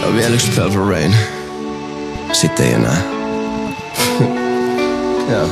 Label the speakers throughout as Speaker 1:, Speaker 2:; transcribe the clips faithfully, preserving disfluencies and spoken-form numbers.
Speaker 1: Ja vielä yksi Purple Rain. Sitten ei enää. Joo.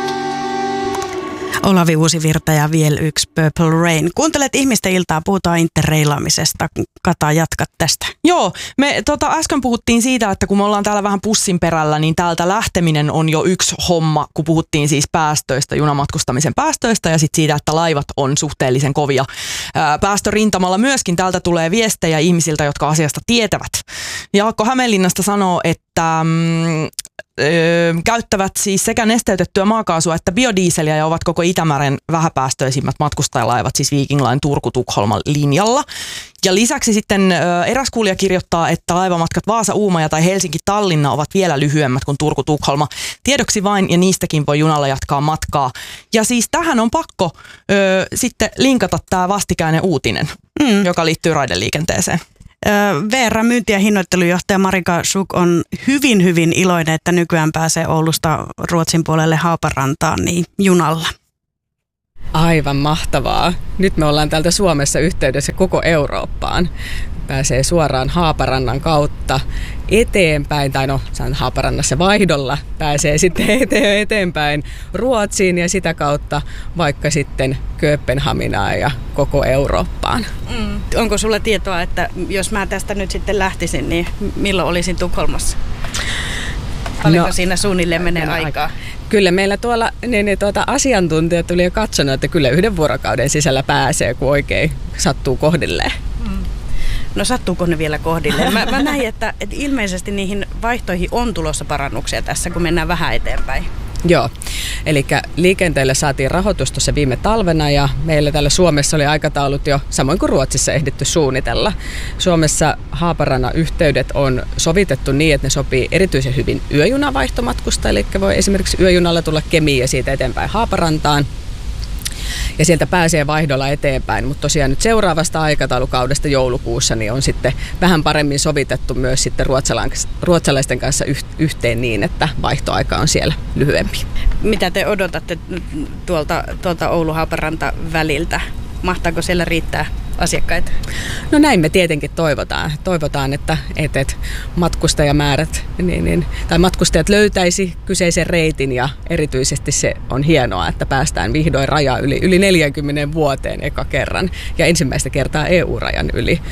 Speaker 2: Olavi Uusivirta ja vielä yksi Purple Rain. Kuuntelet Ihmisten iltaa, puhutaan interreilaamisesta. Kata, jatkat tästä.
Speaker 3: Joo, me tota, äsken puhuttiin siitä, että kun me ollaan täällä vähän pussin perällä, niin täältä lähteminen on jo yksi homma, kun puhuttiin siis päästöistä, junamatkustamisen päästöistä ja sitten siitä, että laivat on suhteellisen kovia ää, päästörintamalla. Myöskin täältä tulee viestejä ihmisiltä, jotka asiasta tietävät. Jaakko Hämeenlinnasta sanoo, että mm, Öö, käyttävät siis sekä nesteytettyä maakaasua että biodieseliä ja ovat koko Itämeren vähäpäästöisimmät matkustajalaivat, siis Viking Line Turku-Tukholman linjalla. Ja lisäksi sitten ö, eräs kuulija kirjoittaa, että laivamatkat Vaasa-Uumaja tai Helsinki-Tallinna ovat vielä lyhyemmät kuin Turku-Tukholma. Tiedoksi vain, ja niistäkin voi junalla jatkaa matkaa. Ja siis tähän on pakko ö, sitten linkata tämä vastikäinen uutinen, mm. joka liittyy raideliikenteeseen.
Speaker 2: V R-myynti- ja hinnoittelujohtaja Marika Schuk on hyvin, hyvin iloinen, että nykyään pääsee Oulusta Ruotsin puolelle Haaparantaan niin junalla.
Speaker 4: Aivan mahtavaa. Nyt me ollaan täältä Suomessa yhteydessä koko Eurooppaan. Pääsee suoraan Haaparannan kautta eteenpäin, tai no Haaparannassa vaihdolla pääsee sitten eteenpäin Ruotsiin ja sitä kautta vaikka sitten Kööpenhaminaan ja koko Eurooppaan.
Speaker 2: Mm. Onko sulla tietoa, että jos mä tästä nyt sitten lähtisin, niin milloin olisin Tukholmassa? Paljonko no, siinä suunnilleen menee no, aikaa?
Speaker 4: Kyllä meillä tuolla niin, niin, tuota, asiantuntijat tuli jo katsonut, että kyllä yhden vuorokauden sisällä pääsee, kun oikein sattuu kohdilleen.
Speaker 2: Mm. No sattuuko ne vielä kohdilleen? Mä, mä näin, että, että ilmeisesti niihin vaihtoihin on tulossa parannuksia tässä, kun mennään vähän eteenpäin.
Speaker 4: Joo, eli liikenteelle saatiin rahoitus tuossa viime talvena ja meillä täällä Suomessa oli aikataulut jo samoin kuin Ruotsissa ehditty suunnitella. Suomessa Haaparannan yhteydet on sovitettu niin, että ne sopii erityisen hyvin yöjunavaihtomatkusta, eli voi esimerkiksi yöjunalla tulla Kemiin ja siitä eteenpäin Haaparantaan. Ja sieltä pääsee vaihdolla eteenpäin, mutta tosiaan nyt seuraavasta aikataulukaudesta joulukuussa niin on sitten vähän paremmin sovitettu myös sitten ruotsalaisten kanssa yhteen niin, että vaihtoaika on siellä lyhyempi.
Speaker 2: Mitä te odotatte tuolta, tuolta Oulu-Haaparanta väliltä? Mahtaako siellä riittää asiakkaita?
Speaker 4: No näin me tietenkin toivotaan. Toivotaan, että, että matkustajamäärät niin, niin, tai matkustajat löytäisi kyseisen reitin ja erityisesti se on hienoa, että päästään vihdoin raja yli, yli neljäkymmentä vuoteen eka kerran ja ensimmäistä kertaa E U-rajan yli.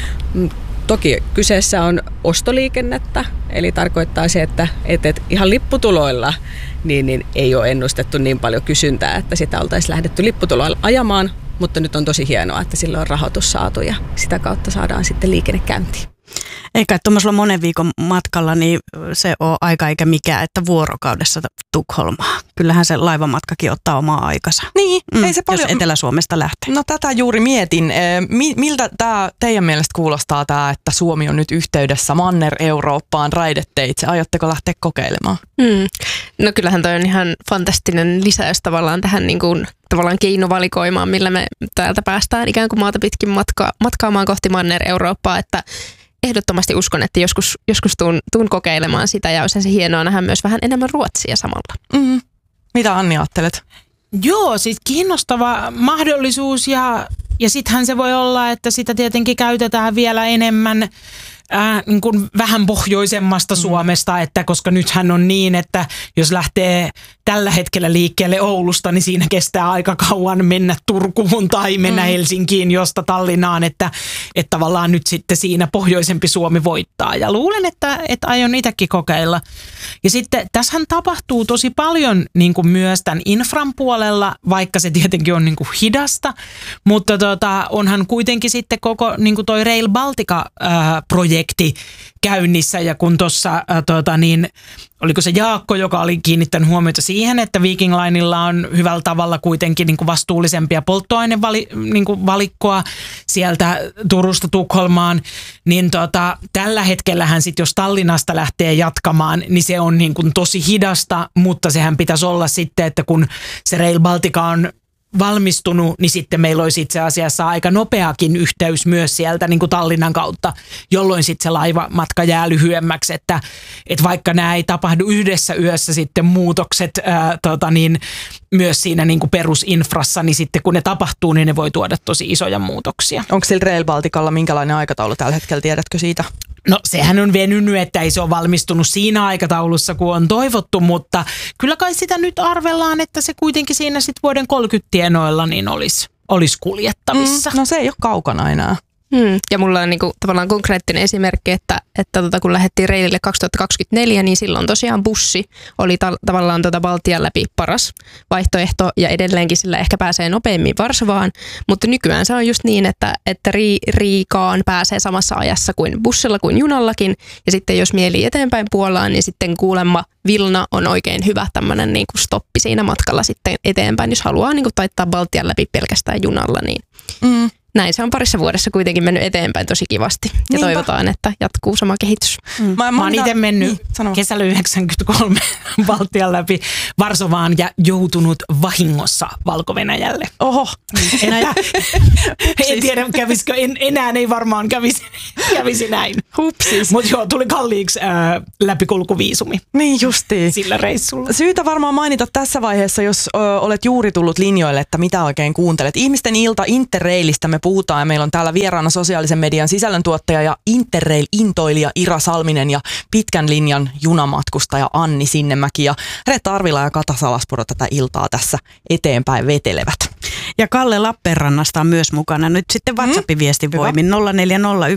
Speaker 4: Toki kyseessä on ostoliikennettä, eli tarkoittaa se, että, että ihan lipputuloilla niin, niin ei ole ennustettu niin paljon kysyntää, että sitä oltaisiin lähdetty lipputuloilla ajamaan. Mutta nyt on tosi hienoa, että sillä on rahoitus saatu ja sitä kautta saadaan sitten liikenne käyntiin.
Speaker 2: Eikä tuommoisella monen viikon matkalla, niin se on aika eikä mikään, että vuorokaudessa Tukholmaa. Kyllähän se laivamatkakin ottaa omaa aikansa.
Speaker 3: Niin,
Speaker 2: mm,
Speaker 3: ei se paljon.
Speaker 2: Jos Etelä-Suomesta lähtee.
Speaker 3: No tätä juuri mietin. Miltä tämä teidän mielestä kuulostaa tämä, että Suomi on nyt yhteydessä Manner-Eurooppaan raideteitse? Aiotteko lähteä kokeilemaan?
Speaker 5: Mm. No kyllähän toi on ihan fantastinen lisäys tavallaan tähän niin kuin, tavallaan keinovalikoimaan, millä me täältä päästään ikään kuin maata pitkin matka- matkaamaan kohti Manner-Eurooppaa, että ehdottomasti uskon, että joskus, joskus tuun, tuun kokeilemaan sitä ja olisi se hienoa nähdä myös vähän enemmän Ruotsia samalla.
Speaker 3: Mm-hmm. Mitä Anni ajattelet?
Speaker 6: Joo, siis kiinnostava mahdollisuus ja, ja sittenhän se voi olla, että sitä tietenkin käytetään vielä enemmän Äh, niin kuin vähän pohjoisemmasta Suomesta, että koska nythän on niin, että jos lähtee tällä hetkellä liikkeelle Oulusta, niin siinä kestää aika kauan mennä Turkuun tai mennä mm. Helsinkiin, josta Tallinnaan, että, että tavallaan nyt sitten siinä pohjoisempi Suomi voittaa. Ja luulen, että, että aion itsekin kokeilla. Ja sitten tässähän tapahtuu tosi paljon niin kuin myös tämän infran puolella, vaikka se tietenkin on niin kuin hidasta, mutta tota, onhan kuitenkin sitten koko niin kuin toi Rail Baltica-projekti käynnissä ja kun tuossa äh, tota niin, oliko se Jaakko, joka oli kiinnittänyt huomiota siihen, että Viking Linella on hyvällä tavalla kuitenkin niin kuin vastuullisempia polttoainevalikkoa niin sieltä Turusta Tukholmaan, niin tota, tällä hetkellähän sitten jos Tallinnasta lähtee jatkamaan, niin se on niin kuin tosi hidasta, mutta sehän pitäisi olla sitten, että kun se Rail Baltica on valmistunut, niin sitten meillä olisi itse asiassa aika nopeakin yhteys myös sieltä niin kuin Tallinnan kautta, jolloin sitten se laivamatka jää lyhyemmäksi, että, että vaikka nämä ei tapahdu yhdessä yössä sitten muutokset ää, tota niin, myös siinä niin kuin perusinfrassa, niin sitten kun ne tapahtuu, niin ne voi tuoda tosi isoja muutoksia.
Speaker 3: Onko sillä Rail Balticalla minkälainen aikataulu tällä hetkellä, tiedätkö siitä?
Speaker 6: No sehän on venynyt, että ei se ole valmistunut siinä aikataulussa, kun on toivottu, mutta kyllä kai sitä nyt arvellaan, että se kuitenkin siinä sitten vuoden kolmekymmentä tienoilla niin olisi, olisi kuljettavissa.
Speaker 3: Mm, no se ei ole kaukana enää.
Speaker 5: Hmm. Ja mulla on niinku tavallaan konkreettinen esimerkki, että, että tota, kun lähdettiin reilille kaksituhattakaksikymmentäneljä, niin silloin tosiaan bussi oli ta- tavallaan tota Baltian läpi paras vaihtoehto ja edelleenkin sillä ehkä pääsee nopeammin Varsovaan, mutta nykyään se on just niin, että, että Ri- Riikaan pääsee samassa ajassa kuin bussilla kuin junallakin ja sitten jos mieli eteenpäin Puolaan, niin sitten kuulemma Vilna on oikein hyvä tämmöinen niinku stoppi siinä matkalla sitten eteenpäin, jos haluaa niinku taittaa Baltian läpi pelkästään junalla, niin mm. näin se on parissa vuodessa kuitenkin mennyt eteenpäin tosi kivasti. Ja Niinpä. Toivotaan, että jatkuu sama kehitys.
Speaker 6: Mm. Mä, mä oon itse mennyt niin, kesällä yhdeksänkymmentäkolme Baltian läpi Varsovaan ja joutunut vahingossa Valko-Venäjälle.
Speaker 3: Oho.
Speaker 6: Enää, en tiedä, kävisikö. En, enää ei varmaan kävisi, kävisi näin.
Speaker 3: Hupsis.
Speaker 6: Mutta joo, tuli kalliiksi ää, läpikulkuviisumi.
Speaker 3: Niin justiin.
Speaker 6: Sillä reissulla.
Speaker 3: Syytä varmaan mainita tässä vaiheessa, jos ö, olet juuri tullut linjoille, että mitä oikein kuuntelet. Ihmisten ilta Interrailista me puhutaan ja meillä on täällä vieraana sosiaalisen median sisällöntuottaja ja Interrail-intoilija Ira Salminen ja pitkän linjan junamatkustaja Anni Sinnemäki ja Reetta Arvila ja Kata Salaspuro tätä iltaa tässä eteenpäin vetelevät.
Speaker 2: Ja Kalle Lappeenrannasta on myös mukana nyt sitten WhatsApp-viestin voimin nolla neljä nolla